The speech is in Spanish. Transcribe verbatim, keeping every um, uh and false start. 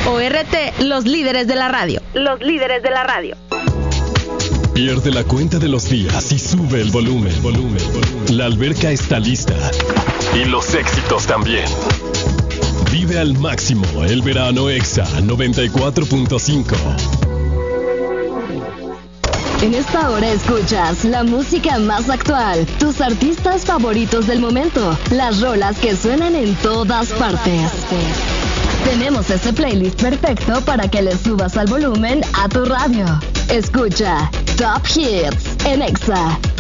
O R T, los líderes de la radio. Los líderes de la radio. Pierde la cuenta de los días y sube el volumen. volumen, volumen. La alberca está lista. Y los éxitos también. Vive al máximo el verano Exa noventa y cuatro punto cinco. En esta hora escuchas la música más actual, tus artistas favoritos del momento, las rolas que suenan en todas partes. Tenemos este playlist perfecto para que le subas al volumen a tu radio. Escucha Top Hits en Exa.